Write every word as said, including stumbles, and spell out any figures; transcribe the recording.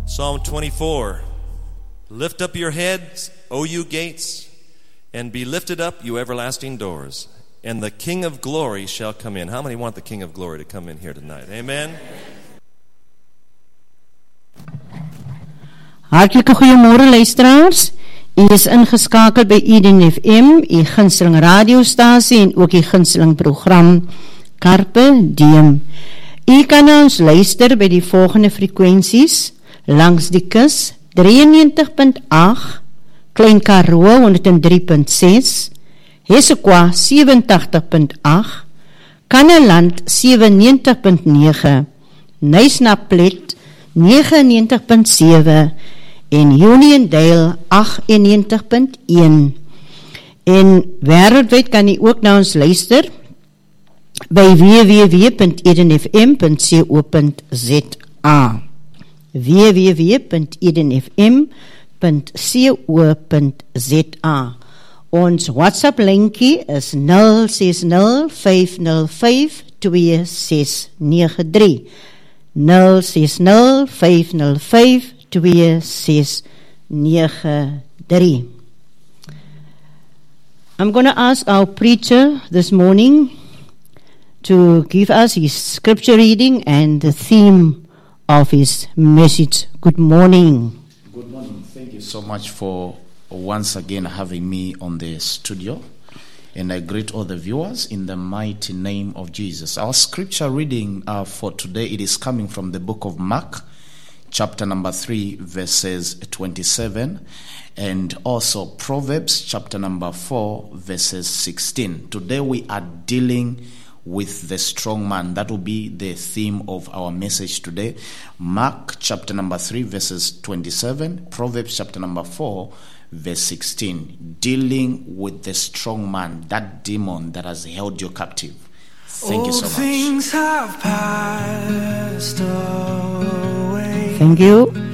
Psalm twenty-four. Lift up your heads, O you gates, and be lifted up, you everlasting doors, and the King of glory shall come in. How many want the King of glory to come in here tonight? Amen. Hartlike goeiemôre luisteraars. U is ingeskakel by Eden F M, u gunsteling radiostasie en ook die gunsteling program Carpe Diem. U kan ons luister by die volgende frekwensies: langs die kus drieënnegentig punt agt, Klein Karoo honderd drie punt ses, Hessequa sewentig punt agt, Kanneland sewennegentig punt nege, Nysnaplet negenennegentig punt sewe en Uniondale agtennegentig punt een. En wêreldwyd kan u ook na ons luister by w w w punt eden f m punt co punt z a. w w w punt eden f m punt co punt z a. Ons WhatsApp linkie is nul ses nul vyf nul vyf twee ses nege drie. nul ses nul vyf nul vyf twee ses nege drie. I'm going to ask our preacher this morning to give us his scripture reading and the theme of his message. Good morning. Good morning. Thank you so much for once again having me on the studio. And I greet all the viewers in the mighty name of Jesus. Our scripture reading uh, for today, it is coming from the book of Mark, chapter number three, verses twenty-seven, and also Proverbs, chapter number four, verses sixteen. Today we are dealing with the strong man. That will be the theme of our message today. Mark, chapter number three, verses twenty-seven, Proverbs, chapter number four, verse sixteen, dealing with the strong man, that demon that has held you captive. Thank you so much. Things have passed away. Thank you.